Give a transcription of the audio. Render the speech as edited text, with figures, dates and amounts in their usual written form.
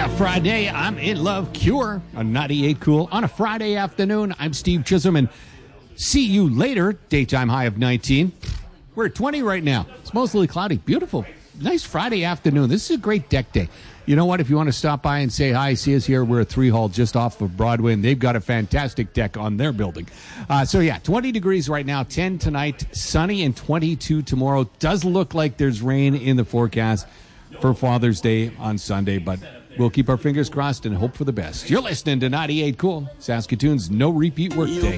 Yeah, Friday, I'm in love. Cure on 98 Cool. On a Friday afternoon, I'm Steve Chisholm, and see you later. Daytime high of 19. We're at 20 right now. It's mostly cloudy. Beautiful. Nice Friday afternoon. This is a great deck day. You know what? If you want to stop by and say hi, see us here. We're at 3 Hall just off of Broadway, and they've got a fantastic deck on their building. 20 degrees right now, 10 tonight, sunny, and 22 tomorrow. Does look like there's rain in the forecast for Father's Day on Sunday, but we'll keep our fingers crossed and hope for the best. You're listening to 98 Cool, Saskatoon's no repeat workday.